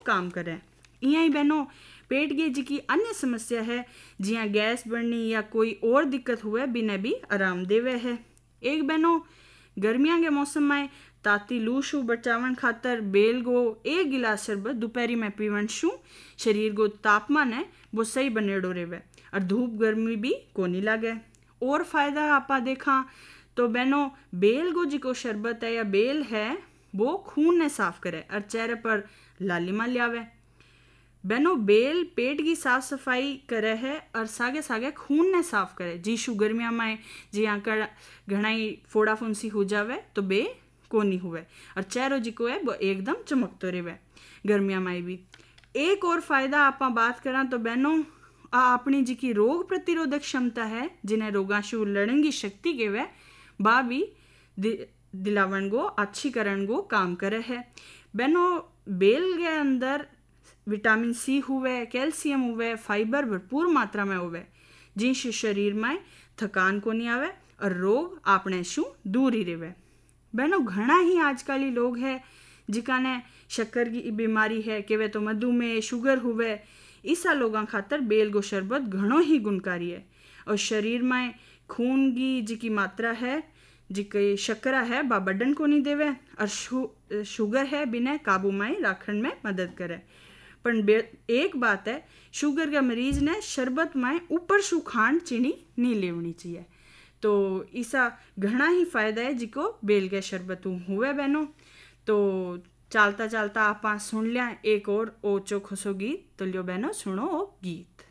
काम करे। इं ही बहनों पेट की जी की अन्य समस्या है जिया गैस बढ़नी या कोई और दिक्कत हुए बिने भी आराम देवे है। एक बहनों गर्मिया के मौसम में ताती लू शू बचावन खातर बेल गो 1 गिलास शरबत दोपहरी में पीवन शू शरीर को तापमान है वो सही बनेड़ो रेवे और धूप गर्मी भी कोनी लागे। और फायदा आपा देखा तो बहनों बेल गो जी को शरबत है या बेल है वो खून ने साफ करे और चेहरे पर लालिमा लियावे। बहनों बेल पेट की साफ सफाई करे है और सागे सागे खून ने साफ करे। जी शू गर्मिया में जी आकर घना ही फोड़ा फुंसी हो जावे तो बे कोनी हुए और चेहरो जी को है वो एकदम चमकतो रहे गर्मिया में भी। एक और फायदा आप बात करा तो बहनों अपनी जी की रोग प्रतिरोधक क्षमता है जिन्हें रोगाशु लड़ने की शक्ति केवे बा भी दिलावन गो अच्छी करण गो काम करे है। बहनों बेल के अंदर विटामिन सी हुए, कैल्शियम हुए, फाइबर भरपूर मात्रा में हुए जिनसे शरीर में थकान को नहीं आवे और रोग आपने शू दूर ही रहे। बहनों घना ही आजकल ही लोग है जिका ने शक्कर की बीमारी है कि वे तो मधुमेह शुगर हुए ऐसा लोगों खातर बेल गो शरबत घणो ही गुणकारी है और शरीर में खून की जी की मात्रा है जी की शक्करा है बा बढ़न को नहीं देवे और शुगर है बिना काबू में राखण में मदद करे। पर एक बात है शुगर का मरीज ने शरबत में ऊपर शू खांड चीनी नहीं लेवनी चाहिए। तो ऐसा घना ही फायदा है जिको बेल के शरबत हुए बहनों। तो चालता चालता आप सुन लिया एक और ओचो खुशो गीत तो लियो बहनों सुनो ओ गीत।